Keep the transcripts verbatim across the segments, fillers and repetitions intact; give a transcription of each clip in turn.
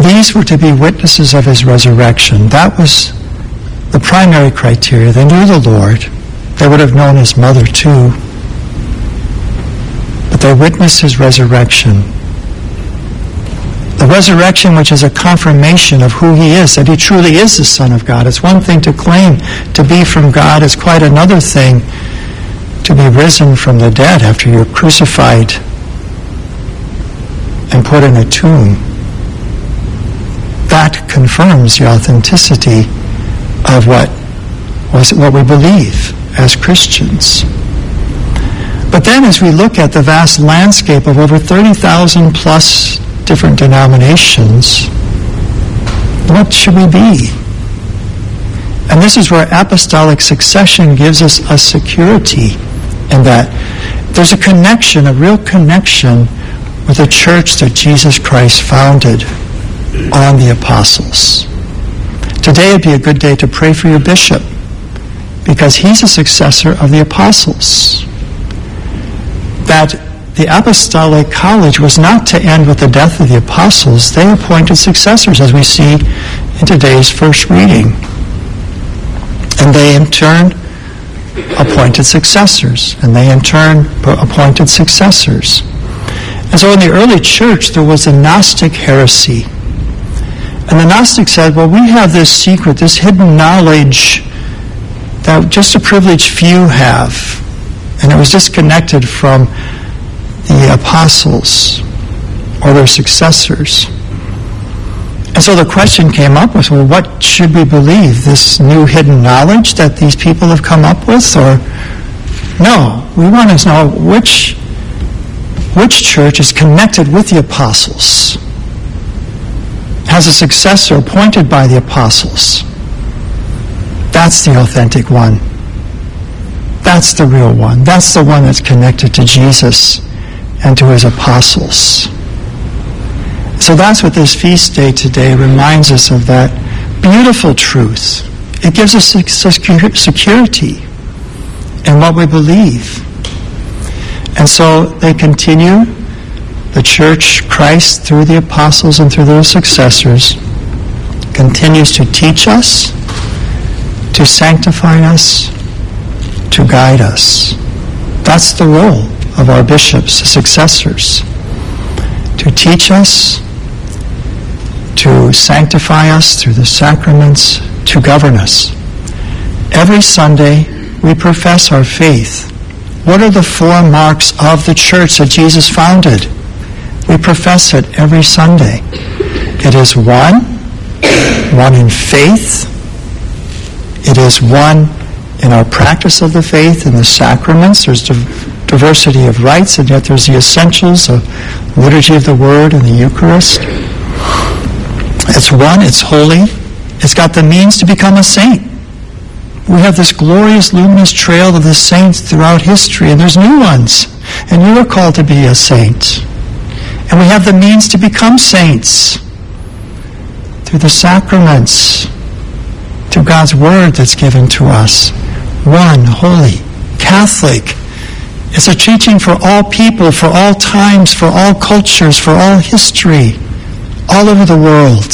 These were to be witnesses of his resurrection. That was the primary criteria. They knew the Lord. They would have known his mother too. But they witnessed his resurrection. The resurrection, which is a confirmation of who he is, that he truly is the Son of God. It's one thing to claim to be from God. It's quite another thing to be risen from the dead after you're crucified and put in a tomb. That confirms the authenticity of what was what we believe as Christians. But then as we look at the vast landscape of over thirty thousand plus different denominations, what should we be? And this is where apostolic succession gives us a security in that there's a connection, a real connection with the church that Jesus Christ founded on the apostles. Today would be a good day to pray for your bishop because he's a successor of the apostles. That the apostolic college was not to end with the death of the apostles. They appointed successors, as we see in today's first reading. And they in turn appointed successors. And they in turn appointed successors. And so in the early church, there was a Gnostic heresy. And the Gnostics said, well, we have this secret, this hidden knowledge that just a privileged few have. And it was disconnected from the apostles or their successors. And so the question came up was, well, what should we believe? This new hidden knowledge that these people have come up with? Or no, we want to know which, which church is connected with the apostles, has a successor appointed by the apostles. That's the authentic one. That's the real one. That's the one that's connected to Jesus and to his apostles. So that's what this feast day today reminds us of, that beautiful truth. It gives us security in what we believe. And so they continue, the church, Christ, through the apostles and through their successors, continues to teach us, to sanctify us, to guide us. That's the role of our bishops, successors, to teach us, to sanctify us through the sacraments, to govern us. Every Sunday, we profess our faith. What are the four marks of the church that Jesus founded? We profess it every Sunday. It is one, one in faith. It is one in our practice of the faith, in the sacraments. There's diversity of rites, and yet there's the essentials of liturgy of the Word and the Eucharist. It's one, it's holy. It's got the means to become a saint. We have this glorious, luminous trail of the saints throughout history, and there's new ones. And you are called to be a saint. And we have the means to become saints through the sacraments, through God's Word that's given to us. One, holy, Catholic. It's a teaching for all people, for all times, for all cultures, for all history, all over the world.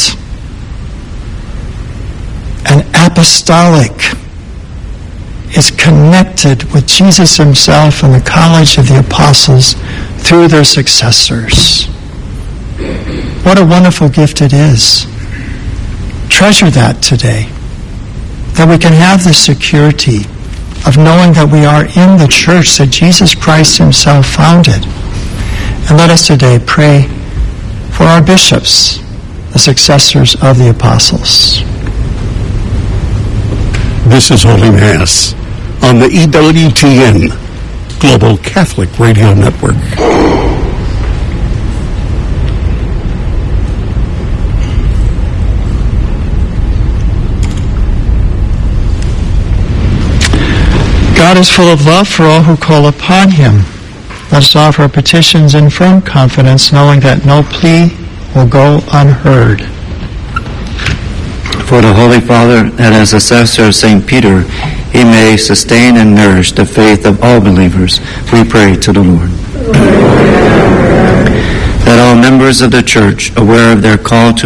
And apostolic is connected with Jesus himself and the college of the apostles through their successors. What a wonderful gift it is. Treasure that today, that we can have the security of knowing that we are in the church that Jesus Christ himself founded. And let us today pray for our bishops, the successors of the apostles. This is Holy Mass on the E W T N Global Catholic Radio Network. God is full of love for all who call upon him. Let us offer our petitions in firm confidence, knowing that no plea will go unheard. For the Holy Father, that as successor of Saint Peter, he may sustain and nourish the faith of all believers, we pray to the Lord. That all members of the Church, aware of their call to